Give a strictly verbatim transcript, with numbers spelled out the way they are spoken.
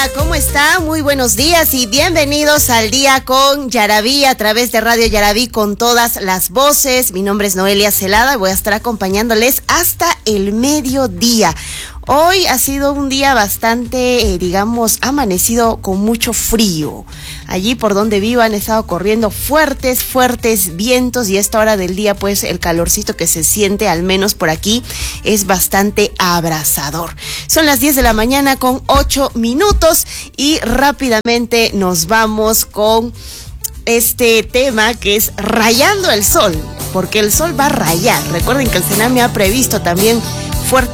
¿cómo está? Muy buenos días y bienvenidos al Día con Yaraví a través de Radio Yaraví con todas las voces. Mi nombre es Noelia Celada y voy a estar acompañándoles hasta el mediodía. Hoy ha sido un día bastante, eh, digamos, amanecido con mucho frío. Allí por donde vivo han estado corriendo fuertes, fuertes vientos y a esta hora del día pues el calorcito que se siente, al menos por aquí, es bastante abrasador. Son las diez de la mañana con ocho minutos y rápidamente nos vamos con este tema que es rayando el sol, porque el sol va a rayar. Recuerden que el CENAMI ha previsto también fuertes